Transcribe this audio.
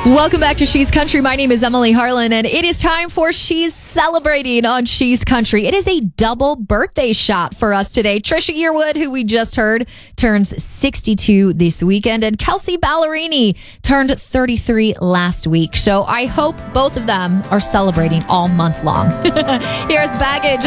Welcome back to She's Country. My name is Emily Harlan, and it is time for She's Celebrating on She's Country. It is a double birthday shot for us today. Trisha Yearwood, who we just heard, turns 62 this weekend, and Kelsey Ballerini turned 33 last week. So I hope both of them are celebrating all month long. Here's Baggage